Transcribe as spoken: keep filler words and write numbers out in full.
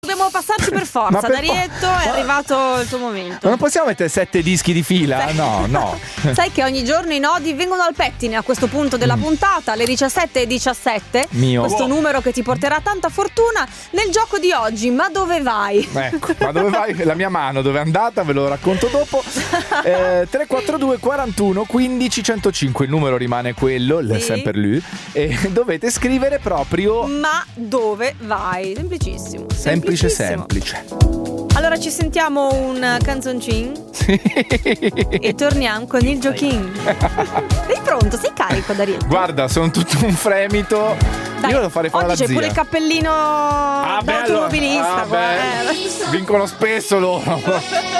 Dobbiamo passarci per forza, Ma per Darietto, po- è arrivato il tuo momento. Ma non possiamo mettere sette dischi di fila? No, no. Sai che ogni giorno i nodi vengono al pettine a questo punto della Mm. puntata, alle diciassette e diciassette. Mio. Questo Wow. numero che ti porterà tanta fortuna nel gioco di oggi. Ma dove vai? Ecco, ma dove vai? La mia mano dove è andata? Ve lo racconto dopo. eh, tre quattro due quarantuno quindici centocinque. Il numero rimane quello, il Sì. sempre lui. E dovete scrivere proprio Ma dove vai? Semplicissimo. semplice Semplicissimo. semplice. Allora ci sentiamo un canzoncin e torniamo con il giochino. Sei pronto? Sei carico, Darietto? Guarda, sono tutto un fremito. Dai, Io devo fare fare oggi alla c'è zia. pure il cappellino Ah, da beh, allora- automobilista. ah, beh, guarda. vincono spesso loro.